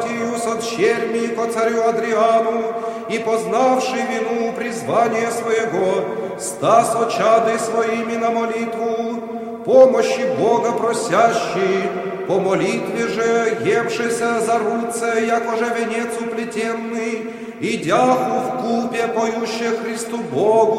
братью со дщерьми ко царю Адриану, и познавший вину призвания своего, ста со чады своими на молитву, помощи Бога просящий, по молитве же евшися за руце, якоже венец уплетенный, и дяху в купе поюще Христу Богу,